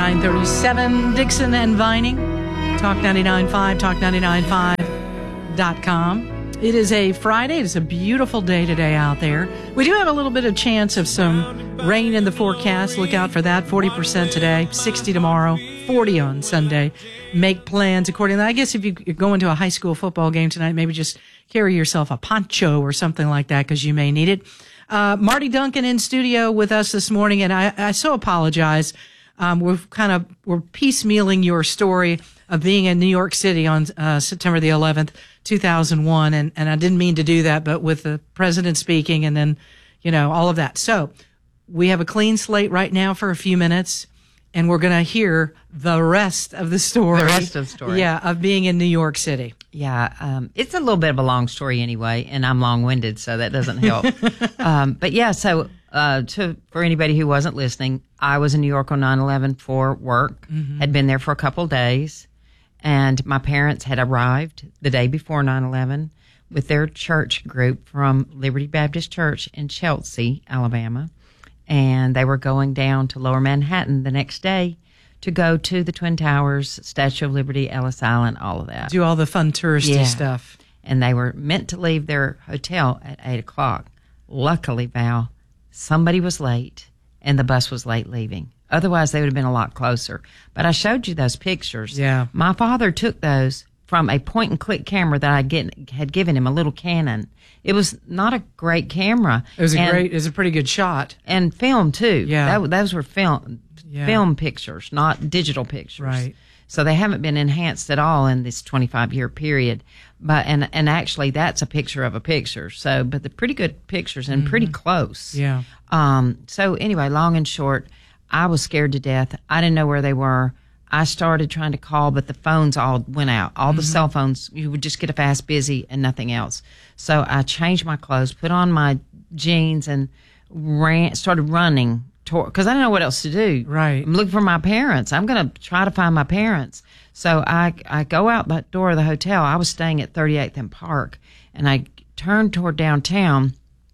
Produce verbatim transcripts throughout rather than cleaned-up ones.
nine thirty-seven, Dixon and Vining, Talk ninety-nine point five, talk ninety-nine point five dot com. It is a Friday. It's a beautiful day today out there. We do have a little bit of chance of some rain in the forecast. Look out for that. forty percent today, sixty tomorrow, forty on Sunday. Make plans accordingly. I guess if you, you're going to a high school football game tonight, maybe just carry yourself a poncho or something like that because you may need it. Uh, Marty Duncan in studio with us this morning, and I, I so apologize. Um, we're kind of, we're piecemealing your story of being in New York City on uh, September the eleventh, two thousand one. And, and I didn't mean to do that, but with the president speaking and then, you know, all of that. So we have a clean slate right now for a few minutes, and we're going to hear the rest of the story. The rest of the story. Yeah, of being in New York City. Yeah, um, it's a little bit of a long story anyway, and I'm long-winded, so that doesn't help. um, but yeah, so uh, to, for anybody who wasn't listening, I was in New York on nine eleven for work, mm-hmm. had been there for a couple of days, and my parents had arrived the day before nine eleven with their church group from Liberty Baptist Church in Chelsea, Alabama, and they were going down to Lower Manhattan the next day to go to the Twin Towers, Statue of Liberty, Ellis Island, all of that. Do all the fun touristy yeah. stuff. And they were meant to leave their hotel at eight o'clock. Luckily, Val, somebody was late, and the bus was late leaving. Otherwise, they would have been a lot closer. But I showed you those pictures. Yeah. My father took those from a point-and-click camera that I get, had given him, a little Canon. It was not a great camera. It was a and, great, it was a pretty good shot. And film, too. Yeah. That, those were film. Yeah. Film pictures, not digital pictures. Right. So they haven't been enhanced at all in this twenty-five year period. But and and actually that's a picture of a picture. So but the pretty good pictures and mm-hmm. pretty close. Yeah. Um so anyway, long and short, I was scared to death. I didn't know where they were. I started trying to call, but the phones all went out. All mm-hmm. the cell phones, you would just get a fast busy and nothing else. So I changed my clothes, put on my jeans, and ran started running. Because I didn't know what else to do. Right. I'm looking for my parents. I'm going to try to find my parents. So I I go out that door of the hotel. I was staying at thirty-eighth and Park, and I turned toward downtown,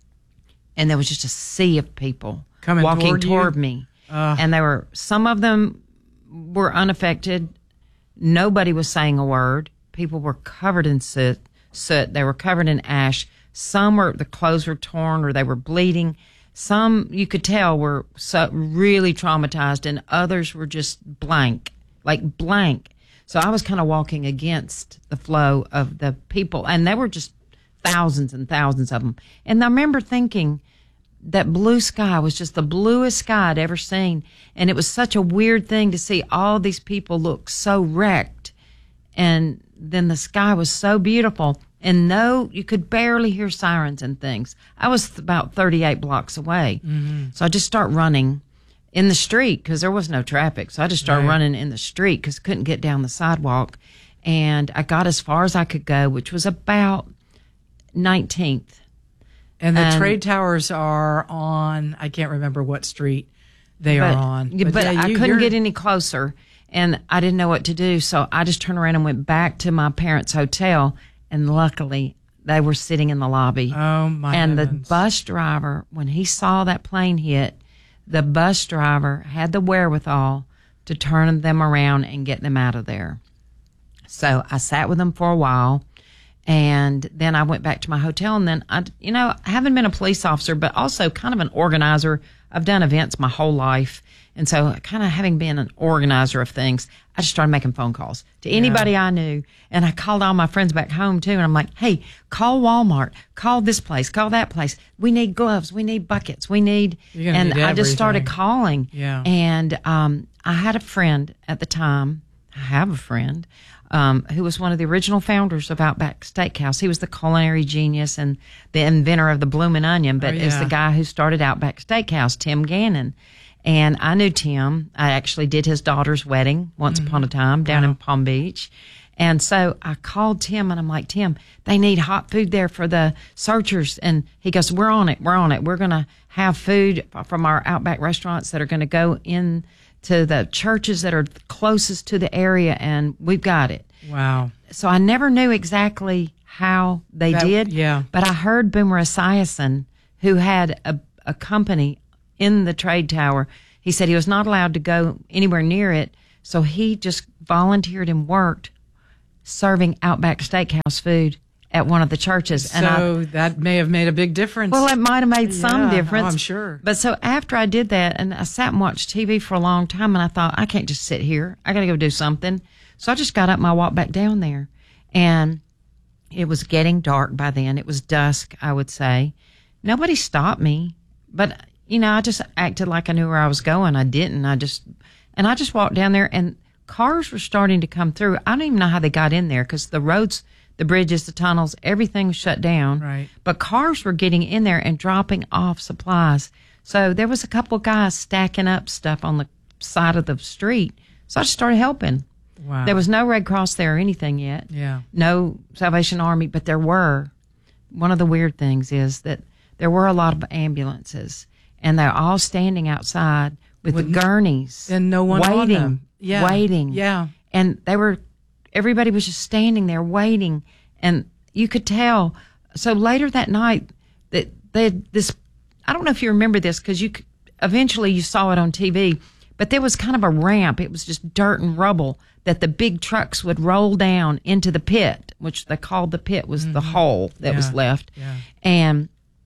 and there was just a sea of people coming walking toward, toward you? me. Uh. And they were some of them were unaffected. Nobody was saying a word. People were covered in soot. soot. They were covered in ash. Some were the clothes were torn or they were bleeding. Some, you could tell, were so really traumatized, and others were just blank, like blank. So I was kind of walking against the flow of the people, and there were just thousands and thousands of them. And I remember thinking that blue sky was just the bluest sky I'd ever seen, and it was such a weird thing to see all these people look so wrecked, and then the sky was so beautiful. And no, you could barely hear sirens and things. I was about thirty-eight blocks away. Mm-hmm. So I just start running in the street because there was no traffic. So I just started right. running in the street because I couldn't get down the sidewalk. And I got as far as I could go, which was about nineteenth. And the and, trade towers are on, I can't remember what street they but, are on. But, but yeah, I you, couldn't you're... get any closer. And I didn't know what to do. So I just turned around and went back to my parents' hotel. And luckily, they were sitting in the lobby. Oh, my And heavens. the bus driver, when he saw that plane hit, the bus driver had the wherewithal to turn them around and get them out of there. So I sat with them for a while, and then I went back to my hotel. And then, I, you know, I haven't been a police officer, but also kind of an organizer. I've done events my whole life. And so kind of having been an organizer of things, I just started making phone calls to anybody yeah. I knew. And I called all my friends back home too. And I'm like, hey, call Walmart, call this place, call that place. We need gloves. We need buckets. We need, and need I just started everything. calling. Yeah. And, um, I had a friend at the time. I have a friend, um, who was one of the original founders of Outback Steakhouse. He was the culinary genius and the inventor of the Bloomin' Onion, but oh, is yeah. the guy who started Outback Steakhouse, Tim Gannon. And I knew Tim. I actually did his daughter's wedding once mm-hmm. upon a time down wow. in Palm Beach. And so I called Tim and I'm like, Tim, they need hot food there for the searchers. And he goes, we're on it. We're on it. We're going to have food from our Outback restaurants that are going to go in to the churches that are closest to the area. And we've got it. Wow. So I never knew exactly how they that, did. Yeah. But I heard Boomer Esiason, who had a, a company in the trade tower. He said he was not allowed to go anywhere near it, so he just volunteered and worked serving Outback Steakhouse food at one of the churches. So and I, that may have made a big difference. well, it might have made some Yeah, difference. oh, I'm sure. But so after I did that, and I sat and watched T V for a long time, and I thought, I can't just sit here. I got to go do something. So I just got up and I walked back down there. And it was getting dark by then. It was dusk, I would say. Nobody stopped me. But, you know, I just acted like I knew where I was going. I didn't. I just, and I just walked down there, and cars were starting to come through. I don't even know how they got in there because the roads, the bridges, the tunnels, everything was shut down. Right. But cars were getting in there and dropping off supplies. So there was a couple of guys stacking up stuff on the side of the street. So I just started helping. Wow. There was no Red Cross there or anything yet. Yeah. No Salvation Army, but there were. One of the weird things is that there were a lot of ambulances, and they're all standing outside with, With the gurneys. and no one on waiting, them. Yeah. waiting. Yeah. And they were, everybody was just standing there waiting, and you could tell. So later that night, that they had this, I don't know if you remember this, because you could, eventually you saw it on T V, but there was kind of a ramp. It was just dirt and rubble that the big trucks would roll down into the pit, which they called the pit was mm-hmm. the hole that yeah. was left. Yeah. And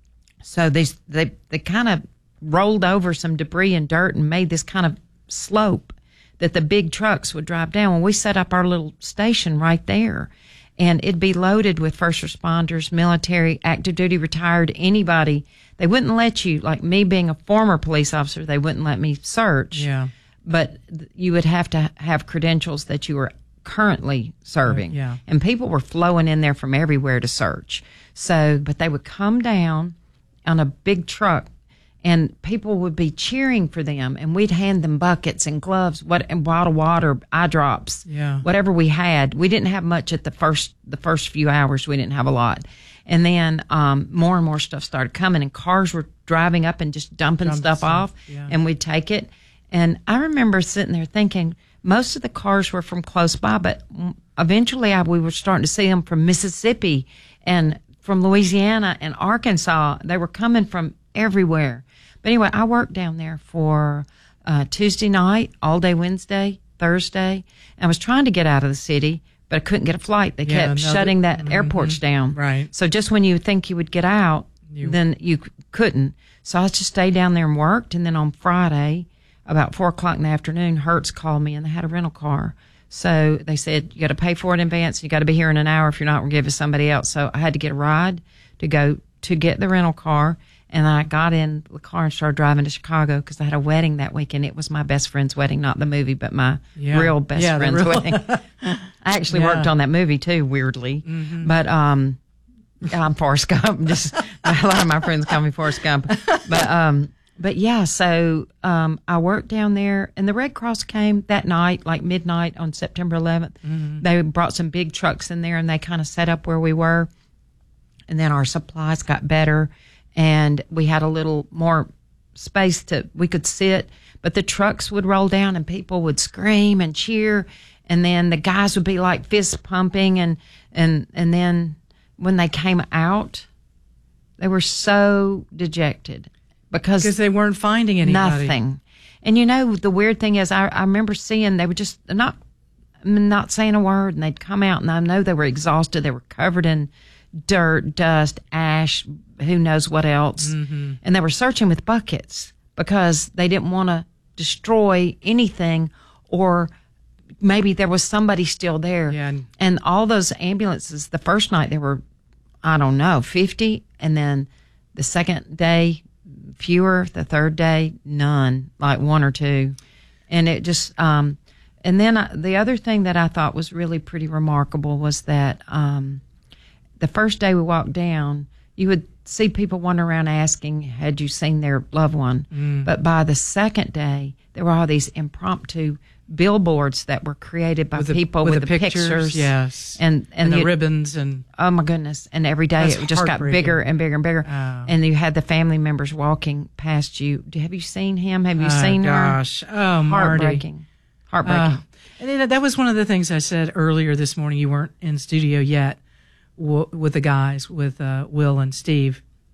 so they, they, they kind of rolled over some debris and dirt and made this kind of slope that the big trucks would drive down. Well, we set up our little station right there, and it'd be loaded with first responders, military, active duty, retired, anybody. They wouldn't let you, like me being a former police officer, they wouldn't let me search. Yeah. But you would have to have credentials that you were currently serving. Right, yeah. And people were flowing in there from everywhere to search. So, but they would come down on a big truck, and people would be cheering for them, and we'd hand them buckets and gloves, what and bottled water, eye drops, Yeah. whatever we had. We didn't have much at the first the first few hours. We didn't have a lot, and then um, more and more stuff started coming, and cars were driving up and just dumping Dumping stuff stuff, off, yeah. and we'd take it. And I remember sitting there thinking, most of the cars were from close by, but eventually I, we were starting to see them from Mississippi and from Louisiana and Arkansas. They were coming from everywhere. But anyway, I worked down there for uh, Tuesday night, all day Wednesday, Thursday. And I was trying to get out of the city, but I couldn't get a flight. They Yeah, kept no, shutting that- that mm-hmm. airports down. Right. So just when you think you would get out, You- then you c- couldn't. So I just stayed down there and worked. And then on Friday, about four o'clock in the afternoon, Hertz called me, and they had a rental car. So they said, you got to pay for it in advance. You got to be here in an hour. If you're not, we'll give it to somebody else. So I had to get a ride to go to get the rental car. And I got in the car and started driving to Chicago because I had a wedding that weekend. It was my best friend's wedding, not the movie, but my Yeah. real best Yeah, the friend's real- wedding. I actually Yeah. worked on that movie too, weirdly. Mm-hmm. But um, I'm Forrest Gump. Just a lot of my friends call me Forrest Gump. But um, but yeah, so um, I worked down there, and the Red Cross came that night, like midnight on September eleventh. Mm-hmm. They brought some big trucks in there, and they kind of set up where we were. And then our supplies got better, and we had a little more space to we could sit. But the trucks would roll down, and people would scream and cheer, and then the guys would be like fist pumping, and and and then when they came out, they were so dejected because Because they weren't finding anybody. nothing. And you know, the weird thing is, I, I remember seeing they were just not not saying a word, and they'd come out, and I know they were exhausted. They were covered in dirt, dust, ash, who knows what else. Mm-hmm. And they were searching with buckets because they didn't want to destroy anything, or maybe there was somebody still there. Yeah. And all those ambulances, the first night there were, I don't know, fifty. And then the second day, fewer. The third day, none, like one or two. And it just, um, and then I, the other thing that I thought was really pretty remarkable was that, um, the first day we walked down, you would see people wandering around asking, had you seen their loved one? Mm. But by the second day, there were all these impromptu billboards that were created by With the- people with with, the the pictures, pictures. yes. And, and, And the you- ribbons and oh my goodness. And every day That's it just got heartbreaking. bigger and bigger and bigger. Oh. And you had the family members walking past you. Do- Have you seen him? Have you oh, seen her? gosh. Oh, Marty. Heartbreaking. Heartbreaking. Uh, and you know, that was one of the things I said earlier this morning. You weren't in studio yet w- with the guys, with uh, Will and Steve.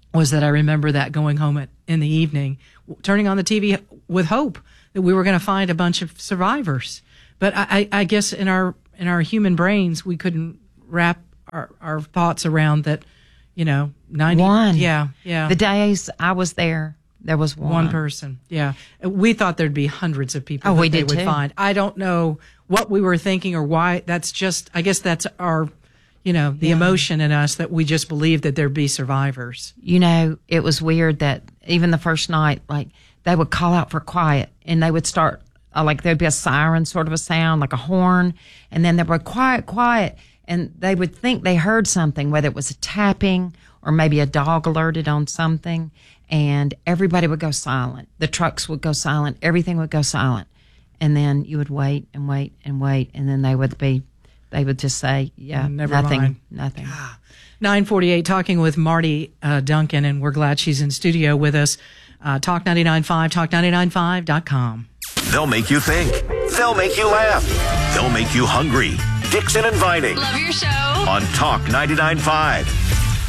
was that I remember that going home at, in the evening, turning on the T V with hope that we were going to find a bunch of survivors. But I, I guess in our in our human brains, we couldn't wrap our, our thoughts around that, you know, ninety. One. Yeah, yeah. The days I was there, there was one. One person, yeah. We thought there'd be hundreds of people Oh, that we they did would too. find. I don't know what we were thinking or why. That's just, I guess that's our, you know, the emotion in us that we just believed that there'd be survivors. You know, it was weird that even the first night, like, they would call out for quiet, and they would start, uh, like, there'd be a siren sort of a sound, like a horn, and then they'd be quiet, quiet, and they would think they heard something, whether it was a tapping or maybe a dog alerted on something, and everybody would go silent. The trucks would go silent. Everything would go silent. And then you would wait and wait and wait, and then they would be, they would just say, yeah, Never nothing, mind. nothing. nine forty-eight, talking with Marty uh, Duncan, and we're glad she's in studio with us. Uh, Talk ninety-nine point five, talk ninety-nine point five dot com. They'll make you think. They'll make you laugh. They'll make you hungry. Dixon and Vining Love your show. on Talk ninety-nine point five.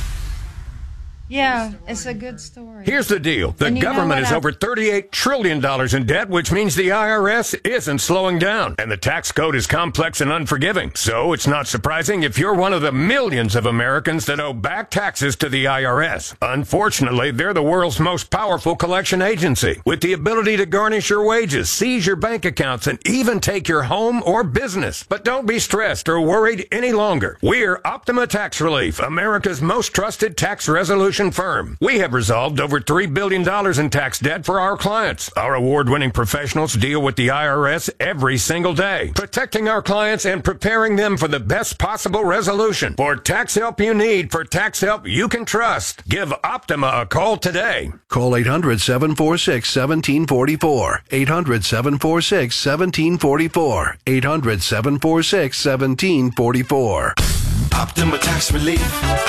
Yeah, it's a good story. Here's the deal. The And you know government what is I- over thirty-eight trillion dollars in debt, which means the I R S isn't slowing down. And the tax code is complex and unforgiving. So it's not surprising if you're one of the millions of Americans that owe back taxes to the I R S. Unfortunately, they're the world's most powerful collection agency, with the ability to garnish your wages, seize your bank accounts, and even take your home or business. But don't be stressed or worried any longer. We're Optima Tax Relief, America's most trusted tax resolution firm. We have resolved over three billion dollars in tax debt for our clients. Our award-winning professionals deal with the I R S every single day, protecting our clients and preparing them for the best possible resolution. For tax help you need, for tax help you can trust, give Optima a call today. Call eight hundred, seven four six, one seven four four. eight hundred, seven four six, one seven four four. eight hundred, seven four six, one seven four four. Optima Tax Relief.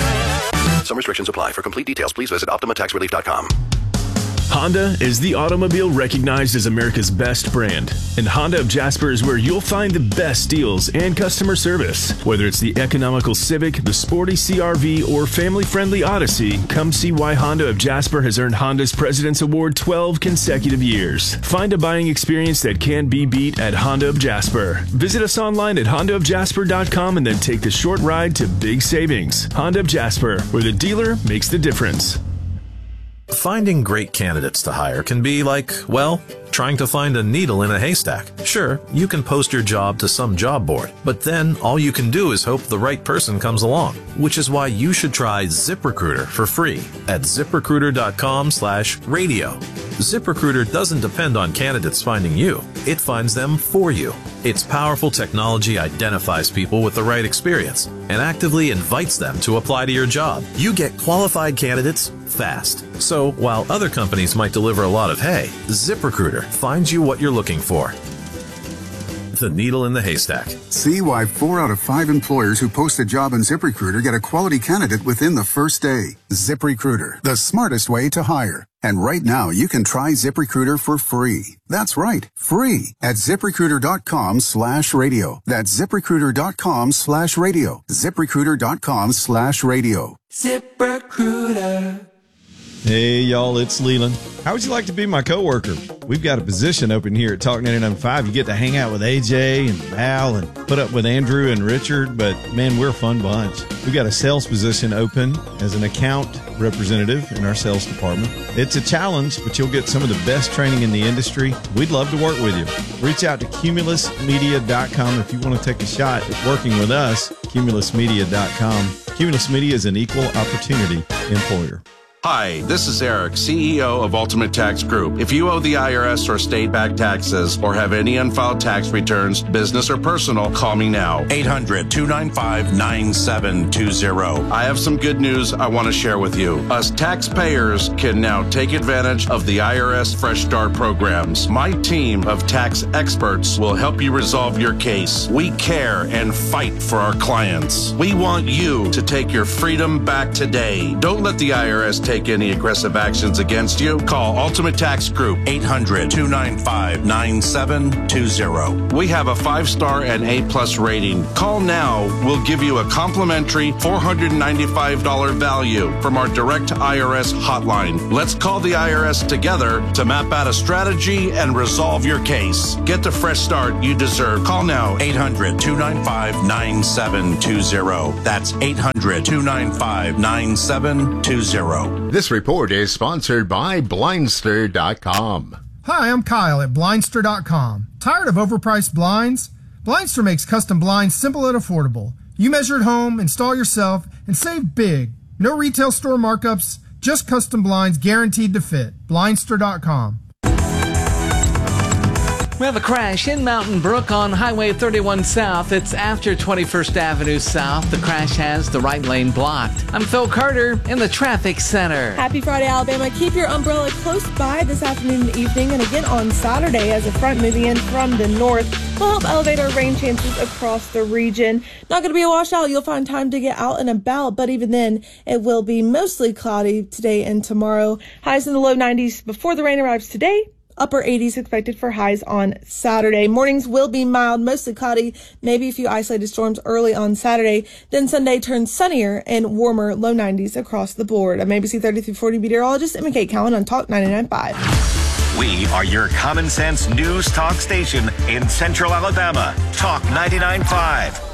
Some restrictions apply. For complete details, please visit optima tax relief dot com. Honda is the automobile recognized as America's best brand. And Honda of Jasper is where you'll find the best deals and customer service. Whether it's the economical Civic, the sporty C R V, or family-friendly Odyssey, come see why Honda of Jasper has earned Honda's President's Award twelve consecutive years. Find a buying experience that can't be beat at Honda of Jasper. Visit us online at honda of jasper dot com and then take the short ride to big savings. Honda of Jasper, where the dealer makes the difference. Finding great candidates to hire can be like, well, trying to find a needle in a haystack. Sure, you can post your job to some job board, but then all you can do is hope the right person comes along, which is why you should try ZipRecruiter for free at ziprecruiter.com slash radio. ZipRecruiter doesn't depend on candidates finding you. It finds them for you. Its powerful technology identifies people with the right experience and actively invites them to apply to your job. You get qualified candidates fast. So while other companies might deliver a lot of hay, ZipRecruiter finds you what you're looking for. The needle in the haystack. See why four out of five employers who post a job on ZipRecruiter get a quality candidate within the first day. ZipRecruiter, the smartest way to hire. And right now, you can try ZipRecruiter for free. That's right, free at ZipRecruiter.com slash radio. That's ZipRecruiter.com slash radio. ZipRecruiter.com slash radio. ZipRecruiter. Hey, y'all, it's Leland. How would you like to be my coworker? We've got a position open here at Talk ninety-nine point five. You get to hang out with A J and Val and put up with Andrew and Richard, but man, we're a fun bunch. We've got a sales position open as an account representative in our sales department. It's a challenge, but you'll get some of the best training in the industry. We'd love to work with you. Reach out to cumulus media dot com if you want to take a shot at working with us, cumulus media dot com. Cumulus Media is an equal opportunity employer. Hi, this is Eric, C E O of Ultimate Tax Group. If you owe the I R S or state-backed taxes or have any unfiled tax returns, business or personal, call me now. eight hundred, two nine five, nine seven two zero. I have some good news I want to share with you. Us taxpayers can now take advantage of the I R S Fresh Start programs. My team of tax experts will help you resolve your case. We care and fight for our clients. We want you to take your freedom back today. Don't let the I R S take take any aggressive actions against you, call Ultimate Tax Group, eight hundred, two nine five, nine seven two zero. We have a five-star and A-plus rating. Call now. We'll give you a complimentary four hundred ninety-five dollars value from our direct I R S hotline. Let's call the I R S together to map out a strategy and resolve your case. Get the fresh start you deserve. Call now, eight hundred, two nine five, nine seven two zero. That's eight hundred, two nine five, nine seven two zero. This report is sponsored by Blindster dot com. Hi, I'm Kyle at Blindster dot com. Tired of overpriced blinds? Blindster makes custom blinds simple and affordable. You measure at home, install yourself, and save big. No retail store markups, just custom blinds guaranteed to fit. Blindster dot com. We have a crash in Mountain Brook on Highway thirty-one South. It's after twenty-first Avenue South. The crash has the right lane blocked. I'm Phil Carter in the traffic center. Happy Friday, Alabama. Keep your umbrella close by this afternoon and evening, and again on Saturday as a front moving in from the north will help elevate our rain chances across the region. Not going to be a washout. You'll find time to get out and about, but even then, it will be mostly cloudy today and tomorrow. Highs in the low nineties before the rain arrives today. Upper eighties expected for highs on Saturday. Mornings will be mild, mostly cloudy, maybe a few isolated storms early on Saturday. Then Sunday turns sunnier and warmer, low nineties across the board. I'm A B C thirty through forty meteorologist Emma Kate Cowan on Talk ninety-nine point five. We are your common sense news talk station in Central Alabama. Talk ninety-nine point five.